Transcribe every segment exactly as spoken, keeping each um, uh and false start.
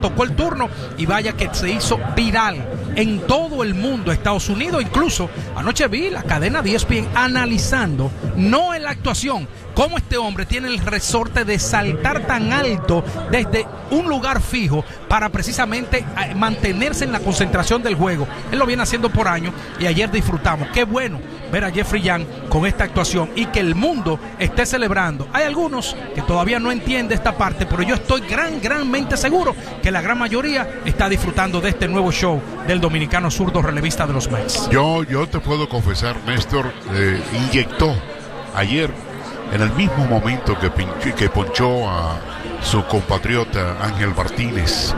tocó el turno y vaya que se hizo viral en todo el mundo, Estados Unidos. Incluso anoche vi la cadena de E S P N analizando, no en la actuación, cómo este hombre tiene el resorte de saltar tan alto desde un lugar fijo para precisamente mantenerse en la concentración del juego. Él lo viene haciendo por años y ayer disfrutamos. Qué bueno ver a Jeffrey Young con esta actuación y que el mundo esté celebrando. Hay algunos que todavía no entienden esta parte, pero yo estoy gran, granmente seguro que la gran mayoría está disfrutando de este nuevo show del dominicano zurdo relevista de los Mets. Yo, yo te puedo confesar, Néstor, eh, inyectó ayer, en el mismo momento que, pinchó, que ponchó a su compatriota Ángel Martínez,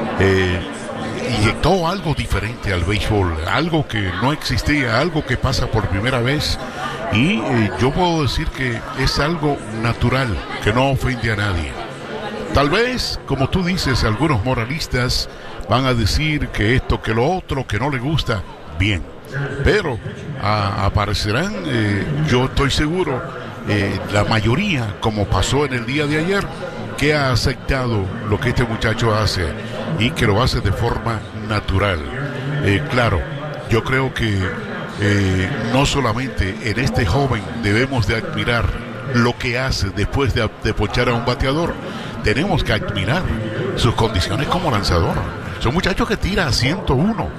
eh, inyectó algo diferente al béisbol, algo que no existía, algo que pasa por primera vez, y eh, yo puedo decir que es algo natural, que no ofende a nadie. Tal vez, como tú dices, algunos moralistas van a decir que esto, que lo otro, que no le gusta, bien, pero a, aparecerán, eh, yo estoy seguro, eh, la mayoría, como pasó en el día de ayer, que ha aceptado lo que este muchacho hace y que lo hace de forma natural. Eh, claro, yo creo que eh, no solamente en este joven debemos de admirar lo que hace después de, de ponchar a un bateador, tenemos que admirar sus condiciones como lanzador. Son muchachos que tira a ciento uno,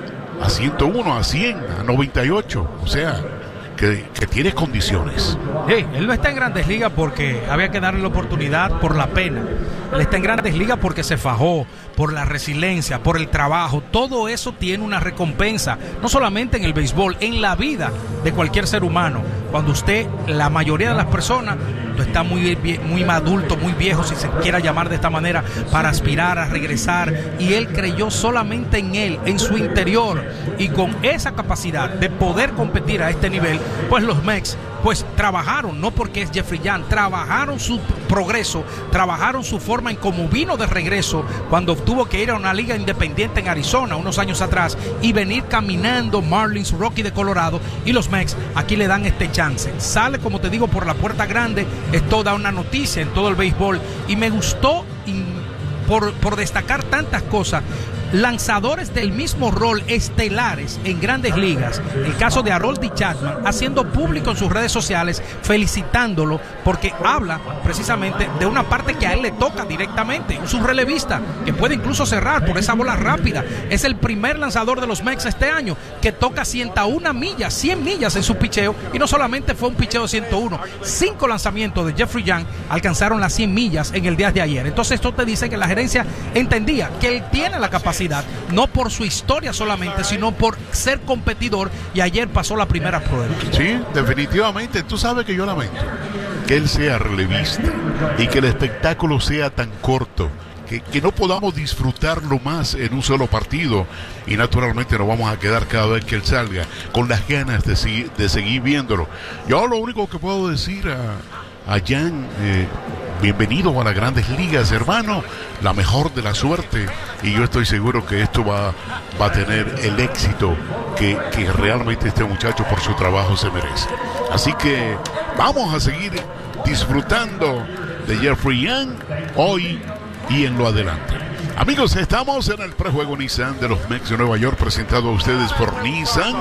a ciento uno, a cien, a noventa y ocho, o sea, que, que tiene condiciones. Sí, él no está en Grandes Ligas porque había que darle la oportunidad por la pena. Él está en Grandes Ligas porque se fajó, por la resiliencia, por el trabajo. Todo eso tiene una recompensa, no solamente en el béisbol, en la vida de cualquier ser humano. Cuando usted, la mayoría de las personas, está muy, muy adulto, muy viejo, si se quiera llamar de esta manera, para aspirar a regresar, y él creyó solamente en él, en su interior, y con esa capacidad de poder competir a este nivel, pues los Mets pues trabajaron, no porque es Jeffrey Young, trabajaron su progreso, trabajaron su forma en cómo vino de regreso cuando tuvo que ir a una liga independiente en Arizona unos años atrás y venir caminando Marlins, Rocky de Colorado, y los Mets aquí le dan este chance. Sale, como te digo, por la puerta grande. Esto da una noticia en todo el béisbol y me gustó y por, por destacar tantas cosas. Lanzadores del mismo rol estelares en Grandes Ligas, el caso de Aroldis Chapman, haciendo público en sus redes sociales, felicitándolo porque habla precisamente de una parte que a él le toca directamente, un subrelevista que puede incluso cerrar por esa bola rápida. Es el primer lanzador de los Mets este año que toca ciento una millas, cien millas en su picheo, y no solamente fue un picheo de ciento uno, cinco lanzamientos de Jeffrey Young alcanzaron las cien millas en el día de ayer. Entonces esto te dice que la gerencia entendía que él tiene la capacidad, no por su historia solamente, sino por ser competidor, y ayer pasó la primera prueba. Sí, definitivamente. Tú sabes que yo lamento que él sea relevista y que el espectáculo sea tan corto, que, que no podamos disfrutarlo más en un solo partido, y naturalmente nos vamos a quedar cada vez que él salga con las ganas de, seguir, de seguir viéndolo. Yo lo único que puedo decir a, a Jan, eh, bienvenido a las Grandes Ligas, hermano, la mejor de la suerte, y yo estoy seguro que esto va, va a tener el éxito que, que realmente este muchacho por su trabajo se merece. Así que vamos a seguir disfrutando de Jeffrey Young hoy y en lo adelante. Amigos, estamos en el prejuego Nissan de los Mets de Nueva York, presentado a ustedes por Nissan.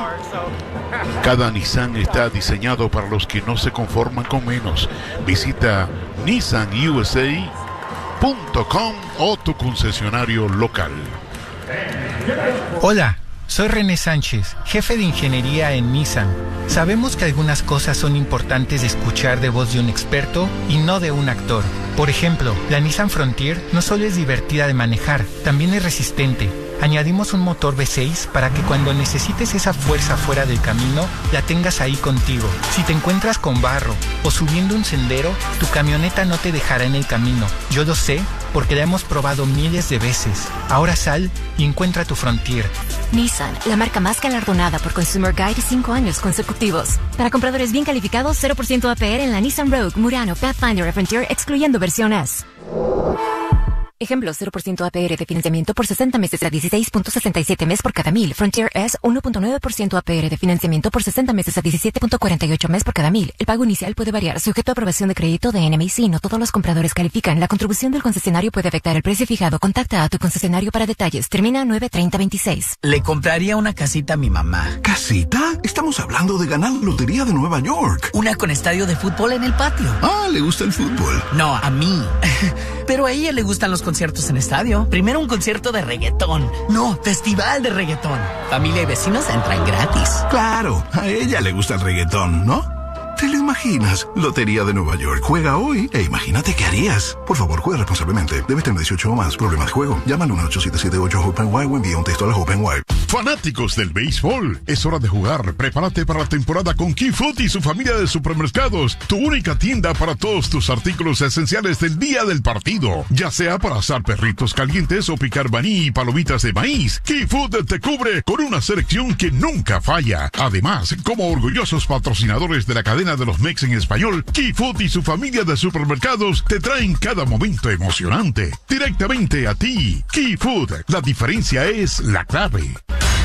Cada Nissan está diseñado para los que no se conforman con menos. Visita nissan u s a punto com o tu concesionario local. Hola, soy René Sánchez, jefe de ingeniería en Nissan. Sabemos que algunas cosas son importantes de escuchar de voz de un experto y no de un actor. Por ejemplo, la Nissan Frontier no solo es divertida de manejar, también es resistente. Añadimos un motor V seis para que cuando necesites esa fuerza fuera del camino, la tengas ahí contigo. Si te encuentras con barro o subiendo un sendero, tu camioneta no te dejará en el camino. Yo lo sé porque la hemos probado miles de veces. Ahora sal y encuentra tu Frontier. Nissan, la marca más galardonada por Consumer Guide cinco años consecutivos. Para compradores bien calificados, cero por ciento A P R en la Nissan Rogue, Murano, Pathfinder y Frontier, excluyendo versiones. Ejemplo, cero por ciento A P R de financiamiento por sesenta meses a dieciséis punto sesenta y siete mes por cada mil. Frontier S, uno punto nueve por ciento A P R de financiamiento por sesenta meses a diecisiete punto cuarenta y ocho mes por cada mil. El pago inicial puede variar, sujeto a aprobación de crédito de N M I C. No todos los compradores califican. La contribución del concesionario puede afectar el precio fijado. Contacta a tu concesionario para detalles. Termina nueve treinta veintiséis. Le compraría una casita a mi mamá. ¿Casita? Estamos hablando de ganar Lotería de Nueva York. Una con estadio de fútbol en el patio. Ah, ¿le gusta el fútbol? No, a mí. Pero a ella le gustan los conciertos en estadio. Primero un concierto de reggaetón. No, festival de reggaetón. Familia y vecinos entran gratis. Claro, a ella le gusta el reggaetón, ¿no? ¿Te lo imaginas? Lotería de Nueva York. Juega hoy e imagínate qué harías. Por favor, juega responsablemente. Debes tener dieciocho o más. Problemas de juego. Llama al uno ocho siete siete ocho Hope and Why o envía un texto a la Hope and Why. Fanáticos del béisbol, es hora de jugar. Prepárate para la temporada con Key Food y su familia de supermercados. Tu única tienda para todos tus artículos esenciales del día del partido. Ya sea para asar perritos calientes o picar maní y palomitas de maíz. Key Food te cubre con una selección que nunca falla. Además, como orgullosos patrocinadores de la cadena de los Mex en español, Key Food y su familia de supermercados te traen cada momento emocionante. Directamente a ti. Key Food. La diferencia es la clave.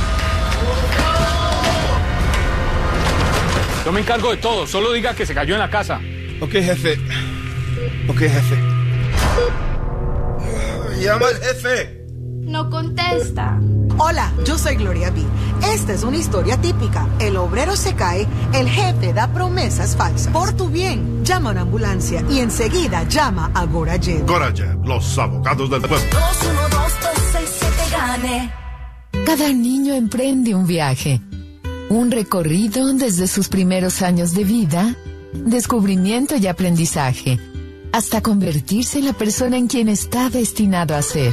Yo me encargo de todo, solo diga que se cayó en la casa. Ok, jefe. Ok, jefe. Llama al jefe. No contesta. Hola, yo soy Gloria B. Esta es una historia típica. El obrero se cae, el jefe da promesas falsas. Por tu bien, llama a una ambulancia y enseguida llama a Gorajet. Gorajet, los abogados del pueblo. dos uno dos dos seis siete gane. Cada niño emprende un viaje. Un recorrido desde sus primeros años de vida, descubrimiento y aprendizaje, hasta convertirse en la persona en quien está destinado a ser.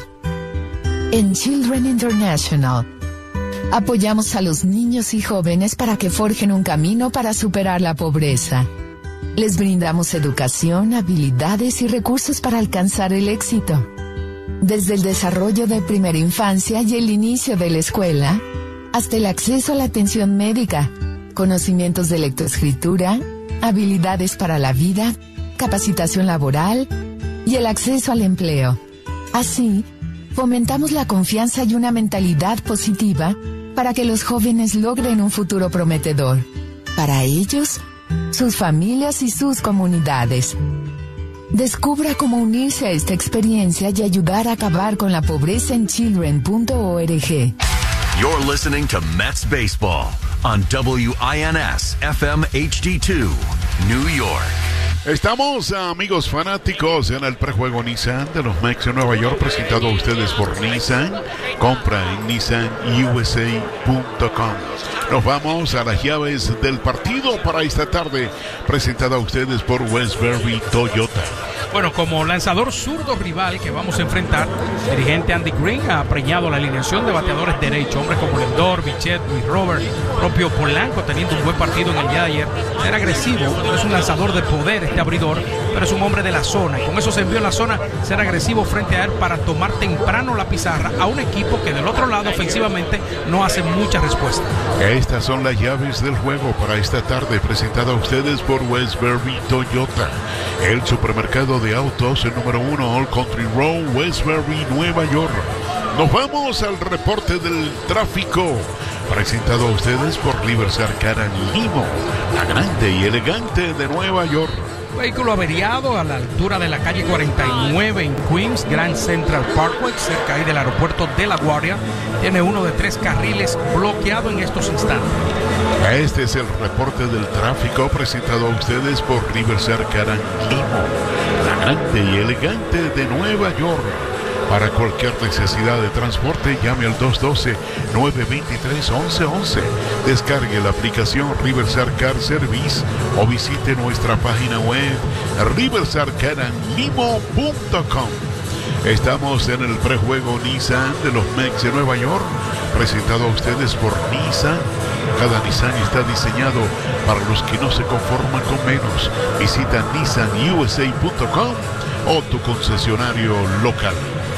En Children International, apoyamos a los niños y jóvenes para que forjen un camino para superar la pobreza. Les brindamos educación, habilidades y recursos para alcanzar el éxito. Desde el desarrollo de primera infancia y el inicio de la escuela, hasta el acceso a la atención médica, conocimientos de lectoescritura, habilidades para la vida, capacitación laboral y el acceso al empleo. Así, fomentamos la confianza y una mentalidad positiva para que los jóvenes logren un futuro prometedor. Para ellos, sus familias y sus comunidades. Descubra cómo unirse a esta experiencia y ayudar a acabar con la pobreza en children punto org. You're listening to Mets Baseball on W I N S F M H D two, New York. Estamos, amigos fanáticos, en el prejuego Nissan de los Mex en Nueva York, presentado a ustedes por Nissan. Compra en Nissan U S A punto com. Nos vamos a las llaves del partido para esta tarde, presentada a ustedes por Westbury Toyota. Bueno, como lanzador zurdo rival que vamos a enfrentar, el dirigente Andy Green ha preñado la alineación de bateadores derechos. Hombres como Lindor, Bichette, Luis Robert, propio Polanco teniendo un buen partido en el día de ayer. Era agresivo, no es un lanzador de poder este abridor, pero es un hombre de la zona. Y con eso se envió en la zona, ser agresivo frente a él para tomar temprano la pizarra a un equipo que del otro lado ofensivamente no hace mucha respuesta. Estas son las llaves del juego para esta tarde, presentada a ustedes por Westbury Toyota, el supermercado de autos, el número uno, All Country Road, Westbury, Nueva York. Nos vamos al reporte del tráfico, presentado a ustedes por Riverside Car and Limo, la grande y elegante de Nueva York. Vehículo averiado a la altura de la calle cuarenta y nueve en Queens, Grand Central Parkway, cerca ahí del aeropuerto de La Guardia. Tiene uno de tres carriles bloqueado en estos instantes. Este es el reporte del tráfico presentado a ustedes por Riverside Car and Limo, la grande y elegante de Nueva York. Para cualquier necesidad de transporte, llame al dos uno dos, nueve dos tres, once once. Descargue la aplicación Riverside Car Service o visite nuestra página web riverside car and limo punto com. Estamos en el prejuego Nissan de los Mex de Nueva York, presentado a ustedes por Nissan. Cada Nissan está diseñado para los que no se conforman con menos. Visita Nissan U S A punto com o tu concesionario local.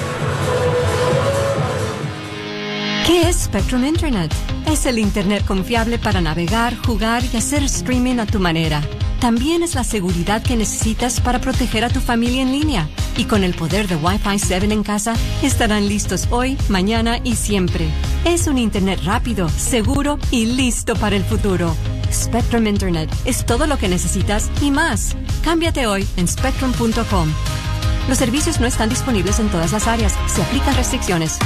¿Qué es Spectrum Internet? Es el Internet confiable para navegar, jugar y hacer streaming a tu manera. También es la seguridad que necesitas para proteger a tu familia en línea. Y con el poder de Wi-Fi siete en casa, estarán listos hoy, mañana y siempre. Es un Internet rápido, seguro y listo para el futuro. Spectrum Internet es todo lo que necesitas y más. Cámbiate hoy en spectrum punto com. Los servicios no están disponibles en todas las áreas. Se aplican restricciones.